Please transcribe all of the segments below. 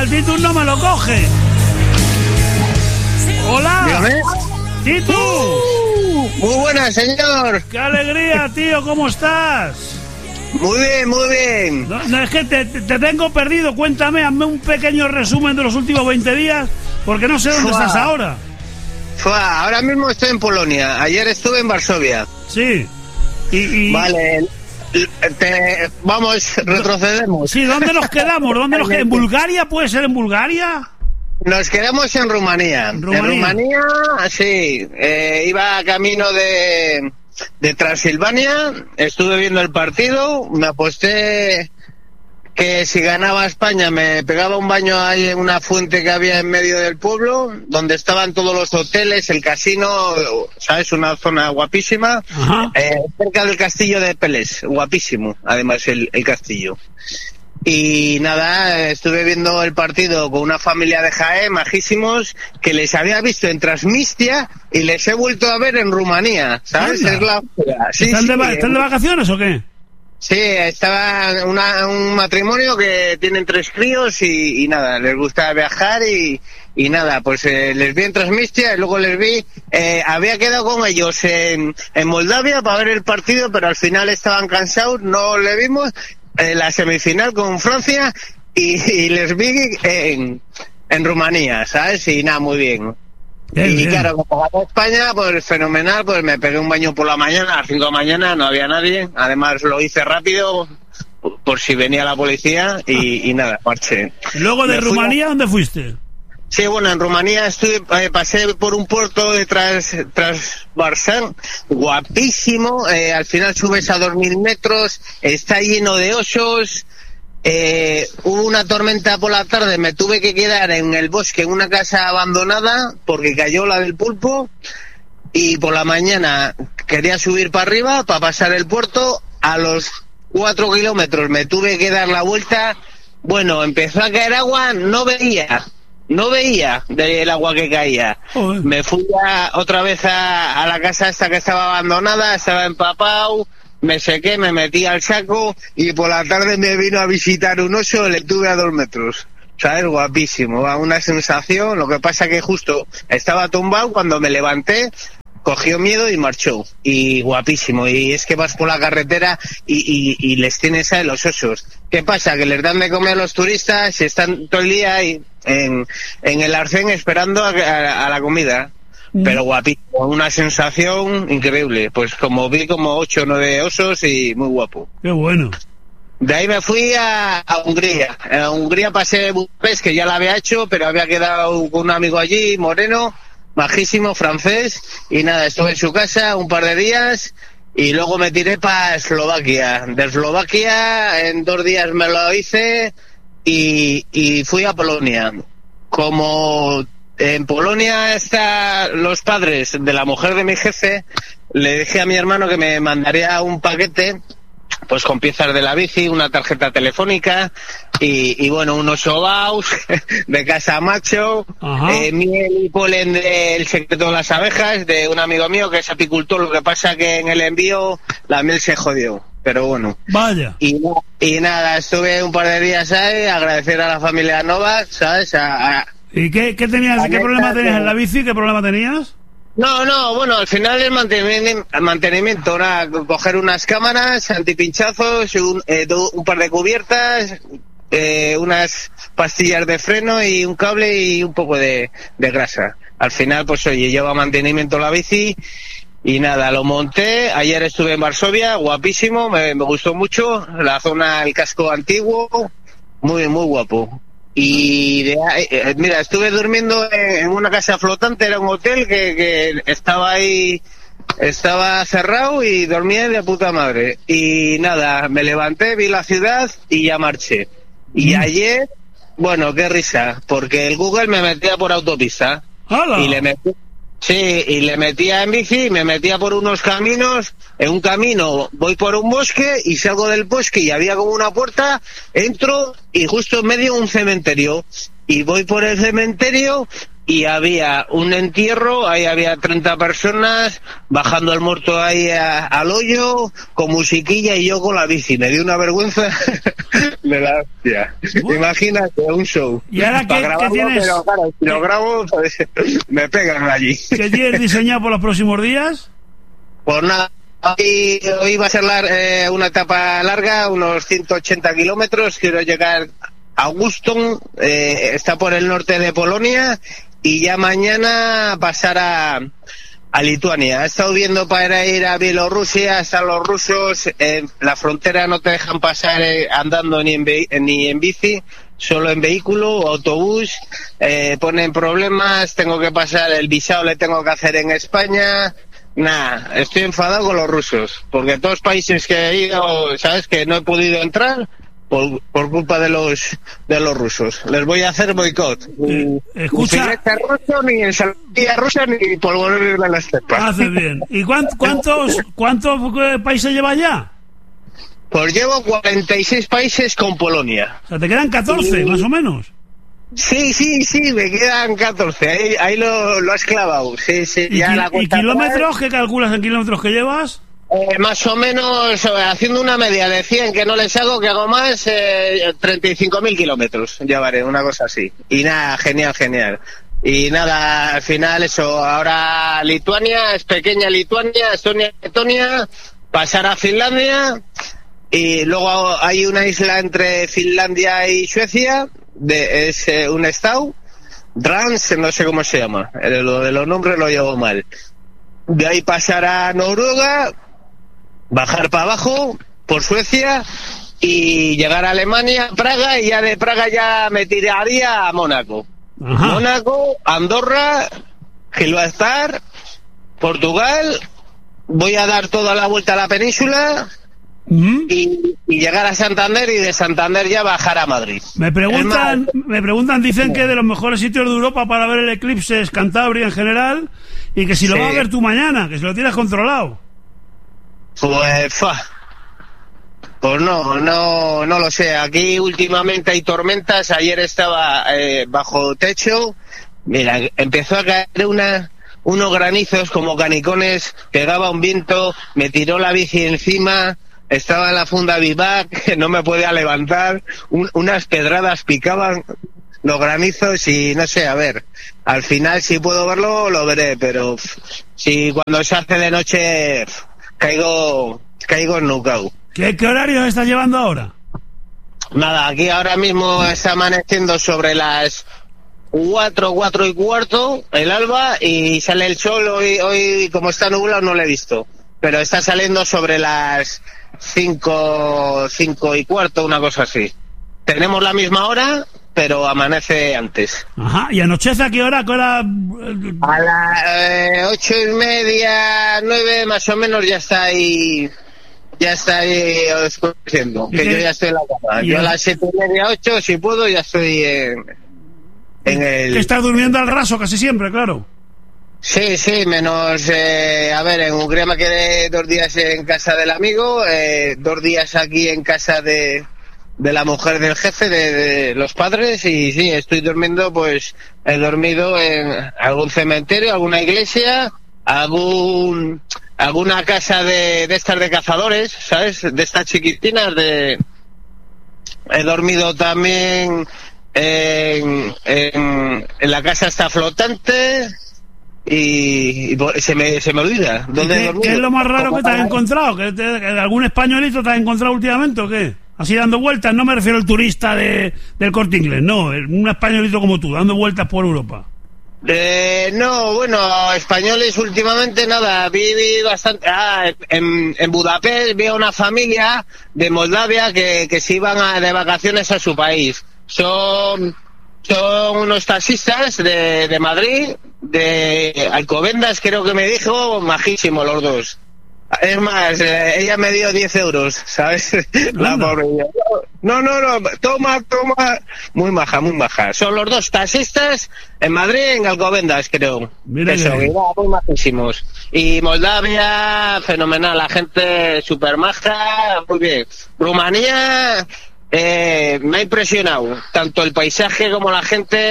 el Titus no me lo coge. Hola. Dígame. Titus. Muy buenas, señor. Qué alegría, tío, ¿cómo estás? Muy bien, muy bien. No, es que te tengo perdido. Cuéntame, hazme un pequeño resumen de los últimos 20 días, porque no sé dónde estás ahora. Ahora mismo estoy en Polonia. Ayer estuve en Varsovia. Sí. Vale. Vamos, retrocedemos. Sí, ¿dónde nos quedamos? ¿En Bulgaria? ¿Puede ser en Bulgaria? Nos quedamos en Rumanía. En Rumanía, sí. Iba camino de Transilvania. Estuve viendo el partido. Me aposté que si ganaba España me pegaba un baño ahí en una fuente que había en medio del pueblo, donde estaban todos los hoteles, el casino, ¿sabes? Una zona guapísima, cerca del castillo de Peles, guapísimo, además el castillo. Y nada, estuve viendo el partido con una familia de Jaén, majísimos, que les había visto en Transnistria y les he vuelto a ver en Rumanía, ¿sabes? Es la... Sí, ¿Están de vacaciones o qué? Sí, estaba un matrimonio que tienen 3 críos y nada, les gusta viajar y nada, pues les vi en Transnistria y luego les vi, había quedado con ellos en Moldavia para ver el partido, pero al final estaban cansados, no le vimos la semifinal con Francia y les vi en Rumanía, ¿sabes? Y nada, muy bien. Bien. Claro, como ganó España, pues fenomenal, pues me pegué un baño por la mañana, a las 5 de la mañana, no había nadie, además lo hice rápido, por si venía la policía, y nada, marché. ¿Y luego de Rumanía dónde fuiste? Sí, bueno, en Rumanía pasé por un puerto de Transvarsal, guapísimo, al final subes a 2000 metros, está lleno de osos. Hubo una tormenta por la tarde, me tuve que quedar en el bosque en una casa abandonada porque cayó la del pulpo, y por la mañana quería subir para arriba para pasar el puerto. A los 4 kilómetros me tuve que dar la vuelta. Bueno, empezó a caer agua, no veía del agua que caía. Me fui otra vez a la casa esta que estaba abandonada, estaba empapado. Me sequé, me metí al saco y por la tarde me vino a visitar un oso, le tuve a 2 metros. ¿Sabes? Guapísimo, una sensación. Lo que pasa que justo estaba tumbado, cuando me levanté, cogió miedo y marchó. Y guapísimo. Y es que vas por la carretera y les tienes a los osos. ¿Qué pasa? Que les dan de comer a los turistas y están todo el día ahí en el arcén esperando a la comida. Pero guapísimo, una sensación increíble. Pues vi como 8 o 9 osos y muy guapo. Qué bueno. De ahí me fui a Hungría. En Hungría pasé Budapest, que ya la había hecho, pero había quedado con un amigo allí, moreno, majísimo, francés, y nada, estuve en su casa un par de días y luego me tiré para Eslovaquia. De Eslovaquia en 2 días me lo hice y fui a Polonia. Como en Polonia están los padres de la mujer de mi jefe, le dije a mi hermano que me mandaría un paquete, pues con piezas de la bici, una tarjeta telefónica y bueno, unos sobaos de Casa Macho, miel y polen del Secreto de las Abejas, de un amigo mío que es apicultor. Lo que pasa que en el envío la miel se jodió, pero bueno. Vaya. Y nada, estuve un par de días ahí, agradecer a la familia Novak, ¿sabes? ¿Y qué tenías? ¿Qué problema tenías en la bici? ¿Qué problema tenías? No, bueno, al final el mantenimiento, coger unas cámaras, antipinchazos, un par de cubiertas, unas pastillas de freno y un cable y un poco de grasa. Al final, pues oye, lleva mantenimiento la bici y nada, lo monté. Ayer estuve en Varsovia, guapísimo, me gustó mucho, la zona, el casco antiguo, muy, muy guapo. Y mira, estuve durmiendo en una casa flotante, era un hotel que estaba ahí, estaba cerrado y dormía de puta madre. Y nada, me levanté, vi la ciudad y ya marché. Y ayer, bueno, qué risa, porque el Google me metía por autopista. ¡Hala! Y le metía en bici, me metía por unos caminos. En un camino voy por un bosque y salgo del bosque y había como una puerta, entro y justo en medio un cementerio. Y voy por el cementerio y había un entierro, ahí había 30 personas, bajando el muerto ahí al hoyo, con musiquilla y yo con la bici. Me dio una vergüenza de la hostia. Imagínate, un show. ¿Y ahora qué tienes? Pero claro, si lo grabo, pues, me pegan allí. ¿Qué tienes diseñado por los próximos días? Pues nada. Hoy va a ser una etapa larga, unos 180 kilómetros. Quiero llegar a Auguston, está por el norte de Polonia, y ya mañana pasar a Lituania. He estado viendo para ir a Bielorrusia, están los rusos, la frontera no te dejan pasar andando ni en bici, solo en vehículo o autobús, ponen problemas, tengo que pasar el visado, le tengo que hacer en España. Nah, estoy enfadado con los rusos, porque todos los países que he ido, sabes que no he podido entrar por culpa de los rusos. Les voy a hacer boicot. Escucha, ni ruso, ni ensalada rusa, ni polvorín de la estepa. Haces bien. ¿Y cuántos países llevas ya? Pues llevo 46 países con Polonia. O sea, te quedan 14, más o menos. Sí, me quedan 14. Ahí lo has clavado. Sí, ya ¿Y kilómetros? ¿Qué calculas en kilómetros que llevas? Más o menos, haciendo una media de 100 que no les hago, que hago más, 35.000 kilómetros llevaré, una cosa así. Y nada, genial. Y nada, al final eso, ahora Lituania, es pequeña Lituania, Estonia, Letonia, pasar a Finlandia, y luego hay una isla entre Finlandia y Suecia, es un estado, Drans, no sé cómo se llama, lo de los nombres lo llevo mal. De ahí pasar a Noruega, bajar para abajo por Suecia y llegar a Alemania, Praga, y ya de Praga ya me tiraría a Mónaco. Ajá. Mónaco, Andorra, Gibraltar, Portugal, voy a dar toda la vuelta a la península y llegar a Santander, y de Santander ya bajar a Madrid. Me preguntan, dicen que de los mejores sitios de Europa para ver el eclipse es Cantabria en general, y que si lo vas a ver tú mañana, que si lo tienes controlado. Pues no lo sé. Aquí últimamente hay tormentas. Ayer estaba bajo techo. Mira, empezó a caer unos granizos como canicones, pegaba un viento, me tiró la bici encima, estaba en la funda bivac, que no me podía levantar, unas pedradas picaban los granizos y no sé, a ver, al final si puedo verlo, lo veré, pero si cuando se hace de noche caigo ennucado. ¿Qué horario estás llevando ahora? Nada, aquí ahora mismo está amaneciendo sobre las 4:15 el alba, y sale el sol. Hoy como está nublado no lo he visto, pero está saliendo sobre las 5:15, una cosa así. Tenemos la misma hora, pero amanece antes. Ajá, ¿y anochece a qué hora? A las 8:30, 9 más o menos ya está ahí oscureciendo, que yo ya estoy en la cama. Yo a las 7:30, 8, si puedo, ya estoy en el... Que estás durmiendo al raso casi siempre, claro. Sí, menos, a ver, en Hungría me quedé 2 días en casa del amigo, 2 días aquí en casa de la mujer del jefe, de los padres, y sí, estoy durmiendo, pues he dormido en algún cementerio, alguna iglesia, alguna casa de estas de cazadores, ¿sabes? De estas chiquitinas, he dormido también en la casa esta flotante, y se me olvida dónde he dormido. ¿Qué es lo más raro que te has encontrado? ¿Que algún españolito te has encontrado últimamente o qué? Así dando vueltas, no me refiero al turista del Corte Inglés, no, un españolito como tú, dando vueltas por Europa. No, bueno, españoles últimamente nada, vi bastante. En Budapest vi a una familia de Moldavia que se iban de vacaciones a su país. Son unos taxistas de Madrid, de Alcobendas, creo que me dijo, majísimos los dos. Es más, ella me dio 10 euros, ¿sabes? La pobre. No, toma, muy maja. Son los dos taxistas en Madrid, en Alcobendas, creo. Mira eso, muy majísimos. Y Moldavia, fenomenal, la gente súper maja, muy bien. Rumanía, me ha impresionado, tanto el paisaje como la gente,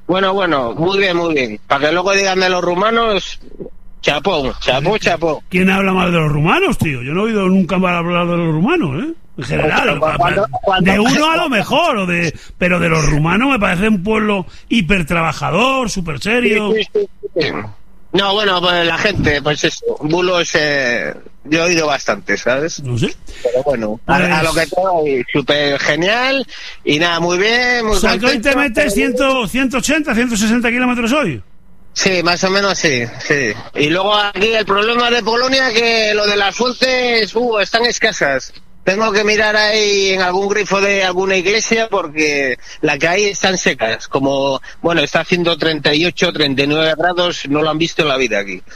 Bueno, muy bien. Para que luego digan de los rumanos, chapó. ¿Quién habla mal de los rumanos, tío? Yo no he oído nunca mal hablar de los rumanos, ¿eh? En general, de uno a lo mejor, pero de los rumanos me parece un pueblo hiper trabajador, súper serio. Sí. No, bueno, pues la gente, pues eso, bulos, yo he oído bastante, ¿sabes? No sé. Pero bueno, a lo que tengo, súper genial, y nada, muy bien, muy contento. O sea, que hoy te metes 180, 160 kilómetros hoy. Sí, más o menos sí. Y luego aquí el problema de Polonia, que lo de las fuentes, están escasas. Tengo que mirar ahí en algún grifo de alguna iglesia porque la que hay están secas. Como, bueno, está haciendo 38, 39 grados, no lo han visto en la vida aquí.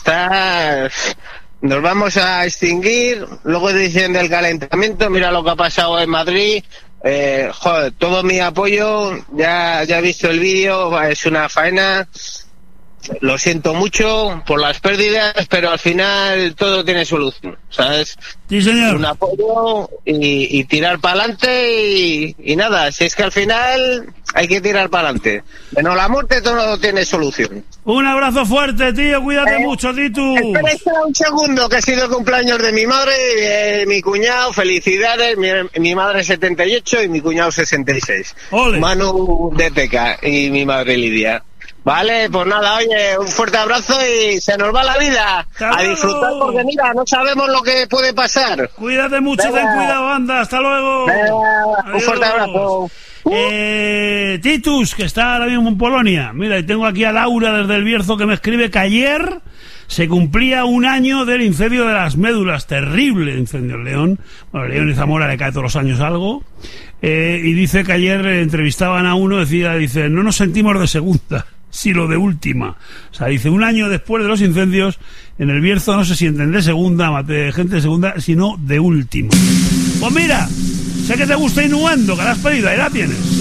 Nos vamos a extinguir, luego dicen del calentamiento, mira lo que ha pasado en Madrid. Joder, todo mi apoyo, ya he visto el vídeo, es una faena. Lo siento mucho por las pérdidas, pero al final todo tiene solución, ¿sabes? Sí, señor. Un apoyo y tirar para adelante y nada, si es que al final hay que tirar para adelante. Menos la muerte todo tiene solución. Un abrazo fuerte, tío, cuídate mucho, Titus. Espera un segundo, que ha sido el cumpleaños de mi madre, mi cuñado, felicidades, mi madre 78 y mi cuñado 66. Ole. Manu de Teca y mi madre Lidia. Vale, pues nada, oye, un fuerte abrazo y se nos va la vida. A disfrutar porque mira, no sabemos lo que puede pasar. Cuídate mucho, ten cuidado, anda, hasta luego. Un fuerte abrazo. Titus, que está ahora mismo en Polonia. Mira, y tengo aquí a Laura desde el Bierzo que me escribe que ayer se cumplía un año del incendio de las médulas. Terrible incendio en León. Bueno, León y Zamora le cae todos los años algo. Y dice que ayer entrevistaban a uno, dice, no nos sentimos de segunda, sino de última. O sea, dice, un año después de los incendios, en el Bierzo no se sienten de segunda, gente de segunda, sino de última. Pues mira, sé que te gusta Innuendo, que la has pedido, ahí la tienes.